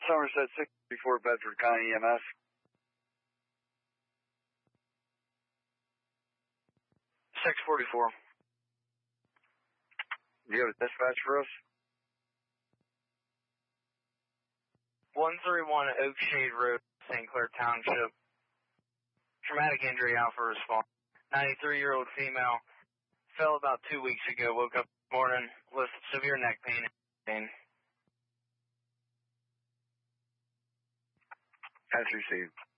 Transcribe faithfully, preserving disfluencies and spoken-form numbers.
Somerset sixty-four, Bedford County E M S. six forty-four. Do you have a dispatch for us? one thirty-one Oak Shade Road, Saint Clair Township. Traumatic injury, Alpha response. ninety-three-year-old female. Fell about two weeks ago. Woke up this morning with severe neck pain. pain. As received.